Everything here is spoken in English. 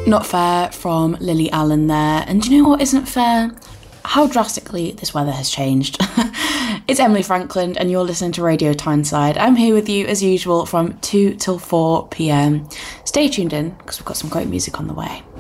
Not Fair from Lily Allen there. And do you know what isn't fair? How drastically this weather has changed. It's Emily Franklin and you're listening to Radio Tyneside. I'm here with you as usual from 2 till 4 p.m. Stay tuned in because we've got some great music on the way.